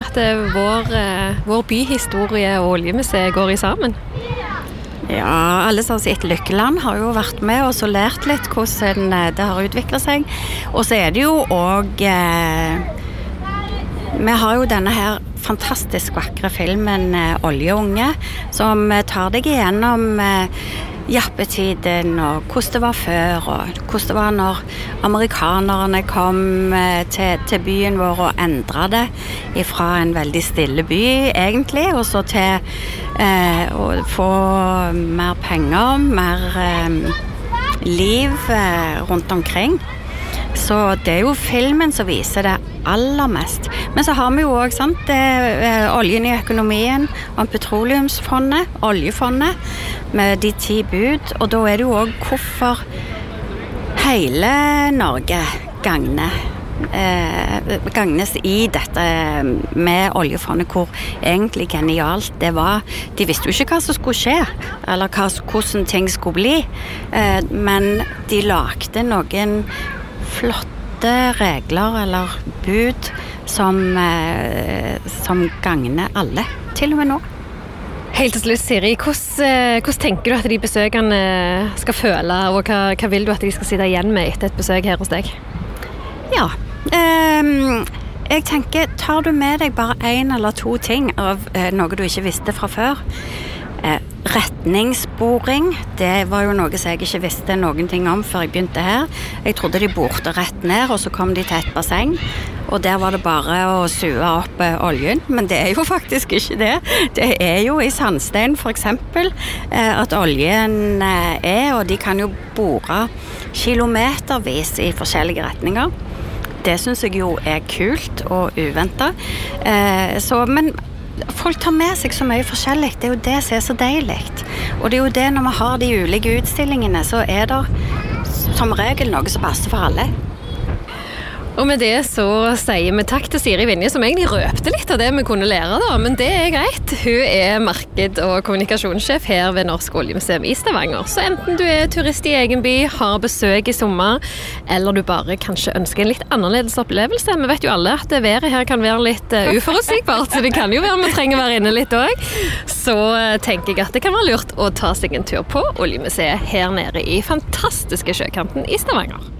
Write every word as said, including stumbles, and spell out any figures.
at eh, vår, eh, vår byhistorie og oljemuseet går i sammen? Ja, alle som har sett Lykkeland har jo vært med og så lært litt hvordan det har utviklet seg. Og så er det jo også... Eh, vi har jo denne her fantastisk vakre filmen eh, Oljeunge, som eh, tar deg igjennom eh, jappetiden og hvordan det var før, og hvordan det var når amerikanerne kom eh, til, til byen vår og endret det fra en veldig stille by egentlig, og så til eh, å få mer penger, mer eh, liv eh, rundt omkring. Så det er jo filmen som viser det aller mest. Men så har vi jo også, sant, det, eh, oljen i økonomien, og petroleumsfondet, oljefondet, med de ti bud, og da er det jo også hvorfor hele Norge gagner, eh, gagnes i dette med oljefondet, hvor egentlig genialt det var. De visste jo ikke hva som skulle skje, eller hva, hvordan ting skulle bli, eh, men de lagde noen flotte regler eller bud som, eh, som gagner alle, til og med nå. Helt til slutt, Siri, hvordan, hvordan tenker du at de besøkende skal føle, og hva, hva vil du at de skal sitte igjen med etter et besøk her hos deg? Ja, eh, jeg tenker, tar du med deg bare en eller to ting av eh, noe du ikke visste fra før? Eh, retningsboring, det var jo noe som jeg ikke visste noen ting om før jeg begynte her. Jeg trodde de borte rett ned, og så kom de til et basseng, og der var det bare å suge opp eh, oljen, men det er jo faktisk ikke det. Det er jo i sandstein for eksempel eh, at oljen eh, er, og de kan jo bore kilometervis i forskjellige retninger. Det synes jeg jo er kult og uventet. Eh, så, men folk tar med seg så mye forskjellig, det er jo det som er så deilig. Og det er jo det når vi har de ulike utstillingene, så er det som regel noe som passer for alle. Og med det så sier vi takk til Siri Vinje, som egentlig røpte litt av det vi kunne lære da, men det er greit. Hun er marked- og kommunikasjonssjef her ved Norsk Oljemuseum i Stavanger. Så enten du er turist i egen by, har besøk i sommer, eller du bare kanskje ønsker en litt annerledes opplevelse. Vi vet jo alle at været her kan være litt uh, uforutsigbart, så det kan jo være vi trenger å være inne litt også. Så uh, tenker jeg at det kan være lurt å ta seg en tur på Oljemuseet her nede i fantastiske sjøkanten i Stavanger.